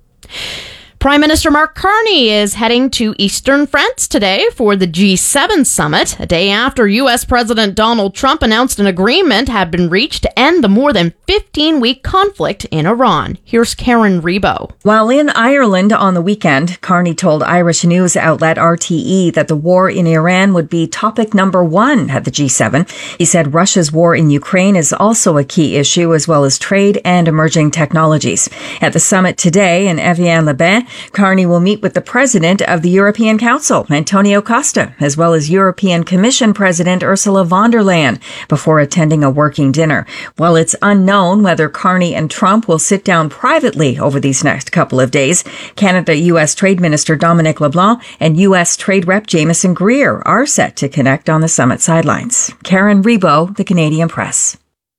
Prime Minister Mark Carney is heading to Eastern France today for the G seven summit, a day after U S President Donald Trump announced an agreement had been reached to end the more than fifteen-week conflict in Iran. Here's Karen Rebo. While in Ireland on the weekend, Carney told Irish news outlet R T E that the war in Iran would be topic number one at the G seven. He said Russia's war in Ukraine is also a key issue, as well as trade and emerging technologies. At the summit today in Evian-les-Bains, Carney will meet with the President of the European Council, Antonio Costa, as well as European Commission President Ursula von der Leyen, before attending a working dinner. While it's unknown whether Carney and Trump will sit down privately over these next couple of days, Canada-U S Trade Minister Dominic LeBlanc and U S Trade Rep Jameson Greer are set to connect on the summit sidelines. Karen Rebo, The Canadian Press.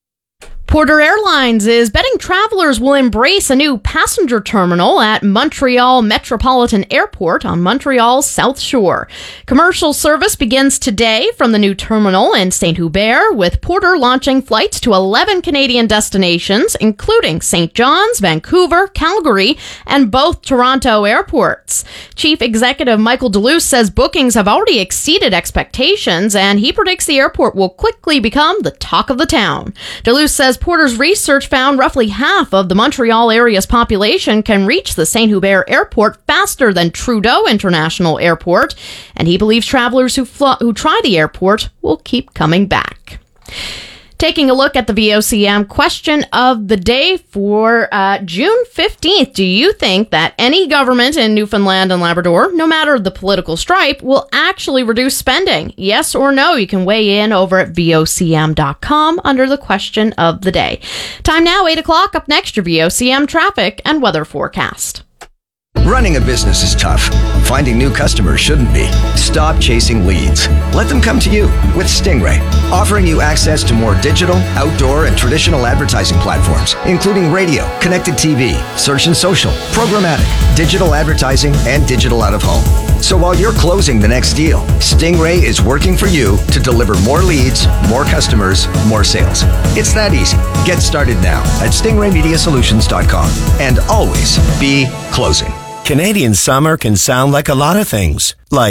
Porter Airlines is betting travelers will embrace a new passenger terminal at Montreal Metropolitan Airport on Montreal's South Shore. Commercial service begins today from the new terminal in Saint Hubert, with Porter launching flights to eleven Canadian destinations, including Saint John's, Vancouver, Calgary, and both Toronto airports. Chief Executive Michael Deluce says bookings have already exceeded expectations, and he predicts the airport will quickly become the talk of the town. Deluce says Porter's research found roughly half of the Montreal area's population can reach the Saint Hubert Airport faster than Trudeau International Airport, and he believes travelers who fl- who try the airport will keep coming back. Taking a look at the V O C M question of the day for uh, June fifteenth. Do you think that any government in Newfoundland and Labrador, no matter the political stripe, will actually reduce spending? Yes or no? You can weigh in over at V O C M dot com under the question of the day. Time now, eight o'clock. Up next, your V O C M traffic and weather forecast. Running a business is tough. Finding new customers shouldn't be. Stop chasing leads. Let them come to you with Stingray, offering you access to more digital, outdoor, and traditional advertising platforms, including radio, connected T V, search and social, programmatic, digital advertising, and digital out-of-home. So while you're closing the next deal, Stingray is working for you to deliver more leads, more customers, more sales. It's that easy. Get started now at stingray media solutions dot com and always be closing. Canadian summer can sound like a lot of things, like,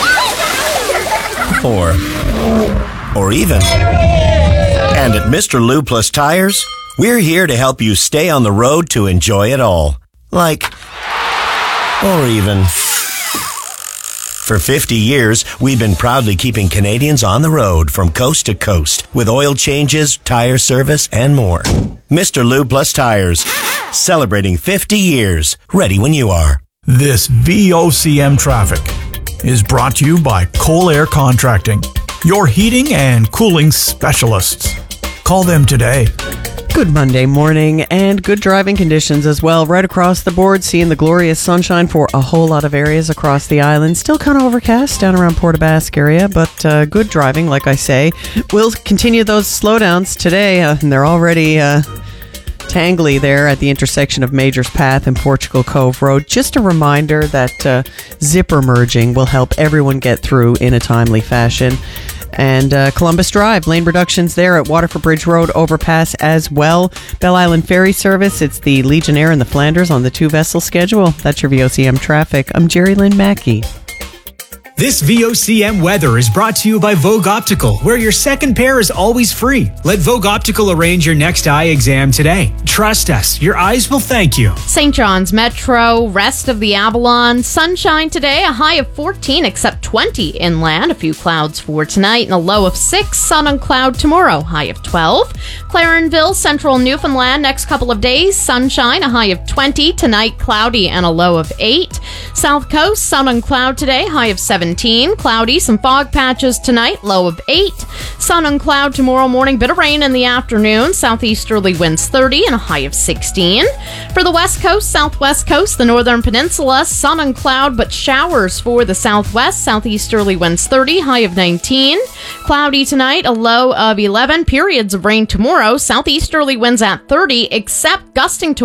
or, or even. And at Mister Lou Plus Tires, we're here to help you stay on the road to enjoy it all. Like, or even. For fifty years, we've been proudly keeping Canadians on the road from coast to coast with oil changes, tire service, and more. Mister Lou Plus Tires, celebrating fifty years. Ready when you are. This V O C M traffic is brought to you by Cole Air Contracting, your heating and cooling specialists. Call them today. Good Monday morning and good driving conditions as well. Right across the board, seeing the glorious sunshine for a whole lot of areas across the island. Still kind of overcast down around Port aux Basques area, but uh, good driving, like I say. We'll continue those slowdowns today, uh, and they're already... Uh, tangly there at the intersection of Majors Path and Portugal Cove Road. Just a reminder that uh, zipper merging will help everyone get through in a timely fashion. And uh, Columbus Drive, lane reductions there at Waterford Bridge Road overpass as well. Belle Island Ferry Service, it's the Legionnaire and the Flanders on the two-vessel schedule. That's your V O C M traffic. I'm Jerry Lynn Mackey. This V O C M weather is brought to you by Vogue Optical, where your second pair is always free. Let Vogue Optical arrange your next eye exam today. Trust us, your eyes will thank you. Saint John's Metro, rest of the Avalon, sunshine today, a high of fourteen, except twenty inland. A few clouds for tonight and a low of six. Sun and cloud tomorrow, high of twelve. Clarenville, central Newfoundland, next couple of days, sunshine, a high of twenty. Tonight, cloudy and a low of eight. South Coast, sun and cloud today, high of seventeen. Cloudy, some fog patches tonight, low of eight. Sun and cloud tomorrow morning, bit of rain in the afternoon. Southeasterly winds thirty and a high of sixteen. For the west coast, southwest coast, the northern peninsula, sun and cloud, but showers for the southwest. Southeasterly winds thirty, high of nineteen. Cloudy tonight, a low of eleven. Periods of rain tomorrow. Southeasterly winds at thirty, except gusting to